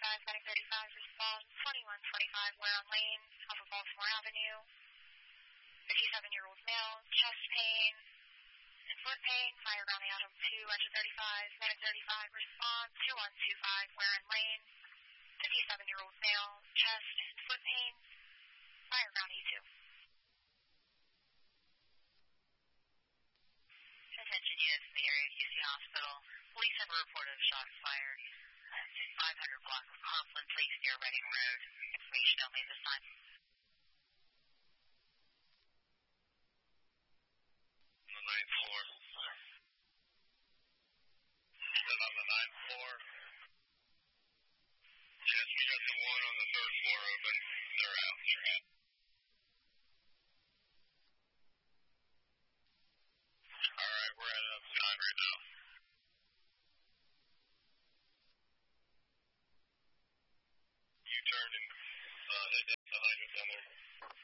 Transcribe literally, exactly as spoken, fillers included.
thirty-five, medic thirty-five, respond twenty-one twenty-five, Warren Lane, off of Baltimore Avenue. fifty-seven-year-old male, chest pain and foot pain, fire grounding out of two, engine thirty-five, medic thirty-five, respond two one two five, Warren Lane. fifty-seven-year-old male, chest and foot pain, fire ground E two. Attention units in the area of U C Hospital. Police have a report of shots fired at five hundred block of Coughlin Place near Reading Road. Information only this time. On the ninth floor. Still on the ninth floor. Yes, we got the one on the third floor open. They're out. They're out. All right, we're at a nine right now. You turned and uh, head down to Hyman down there.